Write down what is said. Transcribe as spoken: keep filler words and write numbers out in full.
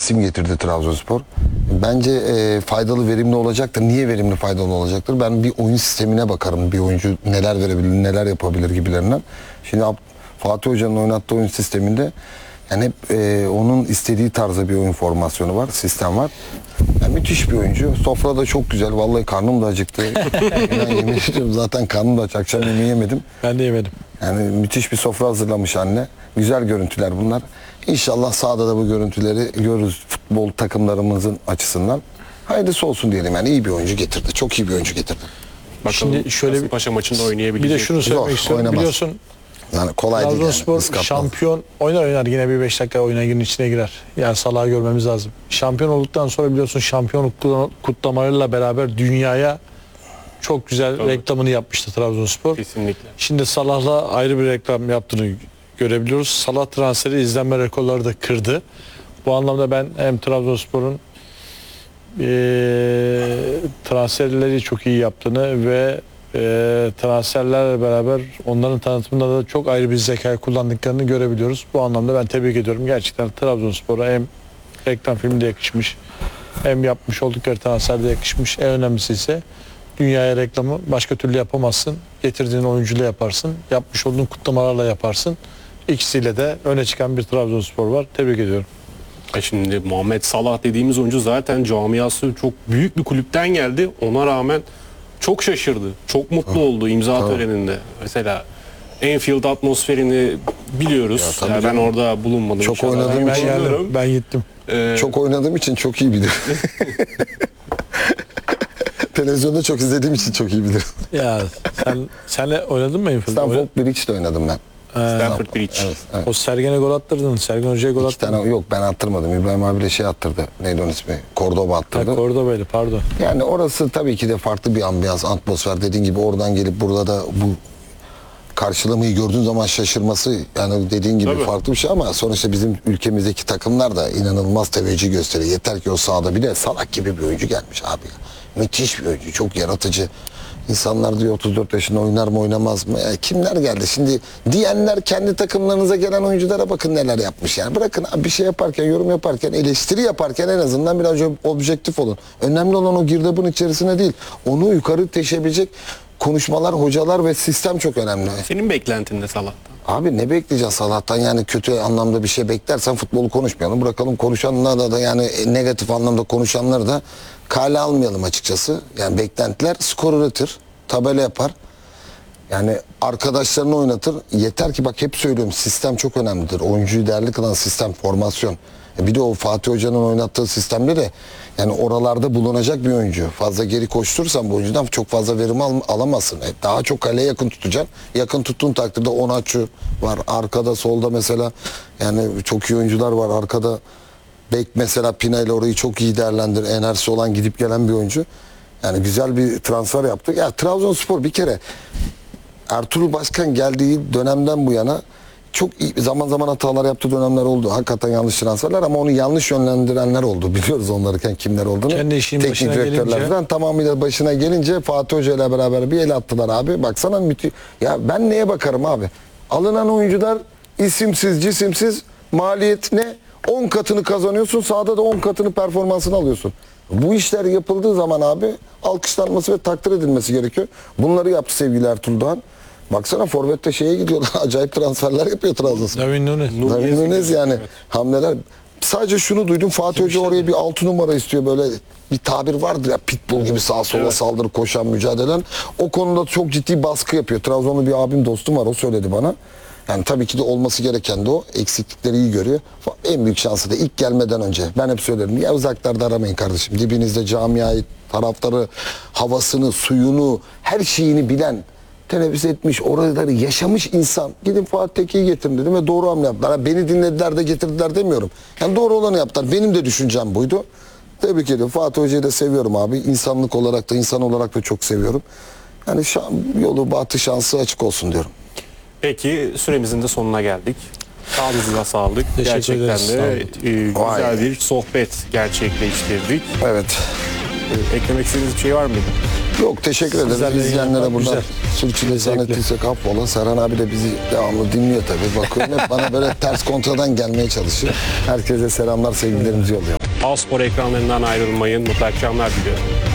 isim getirdi Trabzonspor. Bence e, faydalı, verimli olacaktır. Niye verimli, faydalı olacaktır? Ben bir oyun sistemine bakarım. Bir oyuncu neler verebilir, neler yapabilir gibilerinden. Şimdi Fatih Hoca'nın oynattığı oyun sisteminde yani hep e, onun istediği tarzda bir oyun formasyonu var, sistem var. Yani müthiş bir oyuncu. Sofra da çok güzel. Vallahi karnım da acıktı. Yani yemin ediyorum, zaten karnım da aç. Akşam yemeği yemedim. Ben de yemedim. Yani müthiş bir sofra hazırlamış anne. Güzel görüntüler bunlar. İnşallah sahada da bu görüntüleri görürüz futbol takımlarımızın açısından. Hayırlısı olsun diyelim. Yani iyi bir oyuncu getirdi. Çok iyi bir oyuncu getirdi. Bakalım Şimdi şöyle bir Kasımpaşa maçında oynayabilecek. Bir de şunu söylemek Zor, istiyorum. oynamaz. Biliyorsun Yani kolay değil. Trabzonspor Yani. Iskatlı. şampiyon oynar oynar yine bir beş dakika oyuna girin içine girer. Yani Salah'ı görmemiz lazım. Şampiyon olduktan sonra biliyorsun şampiyonluk kutlamalarıyla beraber dünyaya çok güzel Tabii. reklamını yapmıştı Trabzonspor. Kesinlikle. Şimdi Salah'la ayrı bir reklam yaptığını görebiliyoruz. Salah transferi izlenme rekorları da kırdı. Bu anlamda ben hem Trabzonspor'un e, transferleri çok iyi yaptığını ve e, transferlerle beraber onların tanıtımında da çok ayrı bir zekayı kullandıklarını görebiliyoruz. Bu anlamda ben tebrik ediyorum. Gerçekten Trabzonspor'a hem reklam filminde yakışmış, hem yapmış oldukları transferde yakışmış. En önemlisi ise dünyaya reklamı başka türlü yapamazsın. Getirdiğin oyuncuyla yaparsın. Yapmış olduğun kutlamalarla yaparsın. İkisiyle de öne çıkan bir Trabzonspor var. Tebrik ediyorum. E Şimdi Muhammed Salah dediğimiz oyuncu zaten camiası çok büyük bir kulüpten geldi. Ona rağmen çok şaşırdı. Çok mutlu oldu imza Tabii. töreninde. Mesela Anfield atmosferini biliyoruz. Ya, Yani ben orada bulunmadım. Çok İnşallah oynadığım ben Ben bulunurum. geldim. Ben gittim. Ee, Çok oynadığım için çok iyi bilirim. Televizyonda çok izlediğim için çok iyi bilirim. Ya sen senle oynadın mı Anfield'da? Stanford Bridge'de oynadım ben. Stanford Bridge. Evet, evet. O Sergen'e gol attırdın. Sergen Hoca'ya gol İki attırdın. tane yok, ben attırmadım. İbrahim abiyle şey attırdı. Neydi onun ismi? Cordoba Ha, attırdı. Cordoba'ydı pardon. Yani orası tabii ki de farklı bir ambiyans, atmosfer. Dediğin gibi oradan gelip burada da bu karşılamayı gördüğün zaman şaşırması, yani dediğin gibi Tabii. farklı bir şey, ama sonuçta bizim ülkemizdeki takımlar da inanılmaz teveccüh gösteriyor. Yeter ki o sahada bir de Salak gibi bir oyuncu gelmiş abi. Müthiş bir oyuncu, çok yaratıcı. İnsanlar diyor otuz dört yaşında oynar mı oynamaz mı? Ya kimler geldi? Şimdi diyenler kendi takımlarınıza gelen oyunculara bakın neler yapmış yani. Bırakın abi, bir şey yaparken, yorum yaparken, eleştiri yaparken en azından biraz objektif olun. Önemli olan o girdabın içerisine değil, onu yukarı teşebilecek konuşmalar, hocalar ve sistem çok önemli. Senin beklentin de Salah'tan. Abi ne bekleyeceğiz Salah'tan? Yani kötü anlamda bir şey beklersen futbolu konuşmayalım. Bırakalım konuşanlar da, da yani negatif anlamda konuşanları da kale almayalım açıkçası. Yani beklentiler skor üretir, tabela yapar. Yani arkadaşlarını oynatır. Yeter ki bak, hep söylüyorum, sistem çok önemlidir. Oyuncuyu değerli kılan sistem, formasyon. E bir de o Fatih Hoca'nın oynattığı sistemde de yani oralarda bulunacak bir oyuncu. Fazla geri koşturursan bu oyuncudan çok fazla verim al alamazsın. E daha çok kaleye yakın tutacaksın. Yakın tuttuğun takdirde Onaçu var. Arkada solda mesela yani çok iyi oyuncular var. Arkada bek mesela Pina ile orayı çok iyi değerlendir. Enerjisi olan, gidip gelen bir oyuncu. Yani güzel bir transfer yaptık. Ya Trabzonspor bir kere Ertuğrul Başkan geldiği dönemden bu yana çok iyi, zaman zaman hatalar yaptığı dönemler oldu. Hakikaten yanlış transferler, ama onu yanlış yönlendirenler oldu. Biliyoruz onlarken kimler olduğunu. Kendi işinin Teknik başına direktörlerden gelince. tamamıyla başına gelince Fatih Hoca ile beraber bir el attılar abi. Baksana müthiş. Ya ben neye bakarım abi? Alınan oyuncular isimsiz, cisimsiz, maliyet ne? on katını kazanıyorsun. Sahada da on katını, performansını alıyorsun. Bu işler yapıldığı zaman abi alkışlanması ve takdir edilmesi gerekiyor. Bunları yaptı sevgili Ertuğrul Doğan. Baksana forvette şeye gidiyorlar. Acayip transferler yapıyor Trabzonspor. David Nunes. David Nunes yani. Evet. Hamleler. Sadece şunu duydum. Fatih Hoca oraya bir altı numara istiyor, böyle bir tabir vardır ya, pitbull gibi sağa sola Evet. saldırı, koşan, mücadelen. O konuda çok ciddi baskı yapıyor. Trabzonlu bir abim, dostum var, o söyledi bana. Yani tabii ki de olması gereken de o. Eksiklikleri iyi görüyor. En büyük şansı da ilk gelmeden önce. Ben hep söylerim. Ya uzaklarda aramayın kardeşim. Dibinizde camiayı, taraftarı, havasını, suyunu, her şeyini bilen, teneffüs etmiş, oraları yaşamış insan. Gidin Fatih Teke'yi getirin dedim ve doğru hamle yaptılar. Ha, beni dinlediler de getirdiler demiyorum. Yani doğru olanı yaptılar. Benim de düşüncem buydu. Tebrik ediyorum. Fatih Hoca'yı da seviyorum abi. İnsanlık olarak da, insan olarak da çok seviyorum. Yani şan, yolu, bahtı, şansı açık olsun diyorum. Peki süremizin de sonuna geldik. Sağlığınıza sağlık. Teşekkür Gerçekten ederiz. de e, güzel Vay. bir sohbet gerçekleştirdik. Evet. E, eklemek istediğiniz bir şey var mıydı? Yok, teşekkür ederim. Sizlerle İzleyenlere yapmak buradan güzel. sürçülisan Zevkli. ettiysek affola. Serhan abi de bizi devamlı dinliyor tabii. Bakıyorum hep bana böyle ters kontradan gelmeye çalışıyor. Herkese selamlar, sevgilerimizi yolluyorum. Al Spor ekranlarından ayrılmayın. Mutlu akşamlar diliyorum.